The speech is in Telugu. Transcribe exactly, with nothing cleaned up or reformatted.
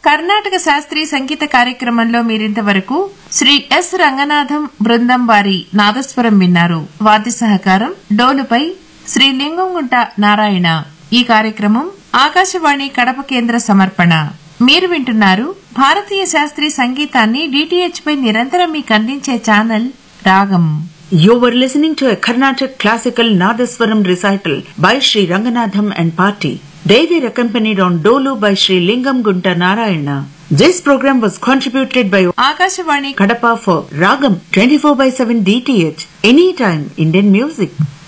కర్ణాటక శాస్త్రీయ సంగీత కార్యక్రమంలో మీరింతవరకు శ్రీ ఎస్ రంగనాథం బృందం వారి నాదస్వరం విన్నారు. వాద్య సహకారం డోలుపై శ్రీ లింగంగుంట నారాయణ. ఈ కార్యక్రమం ఆకాశవాణి కడప కేంద్ర సమర్పణ. మీరు వింటున్నారు భారతీయ శాస్త్రీయ సంగీతాన్ని డిటిహెచ్ పై నిరంతరం మీకు అందించే ఛానల్ రాగం. You were listening to a Carnatic classical Nadaswaram recital by Sri Ranganathan and Party. They were accompanied on Dolu by Sri Lingam Gunta Narayana. This program was contributed by Akashvani Kadapa for Ragam twenty-four by seven D T H. Anytime Indian music.